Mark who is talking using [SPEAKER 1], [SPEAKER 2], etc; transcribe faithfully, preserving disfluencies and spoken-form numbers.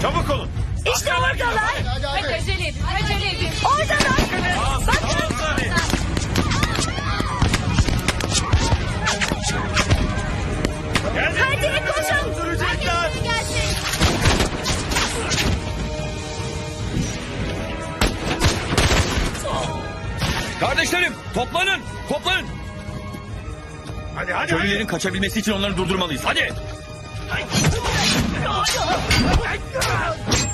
[SPEAKER 1] Çabuk olun.
[SPEAKER 2] İşte oradalar.
[SPEAKER 3] Hadi hadi.
[SPEAKER 4] Acele edin, acele edin.
[SPEAKER 2] Oradalar. Bakın. Hadi koşun.
[SPEAKER 1] Öldürecekler.
[SPEAKER 2] Gelsin.
[SPEAKER 5] Kardeşlerim toplanın, toplanın.
[SPEAKER 1] Hadi hadi.
[SPEAKER 5] Köylülerin kaçabilmesi için onları durdurmalıyız. Hadi.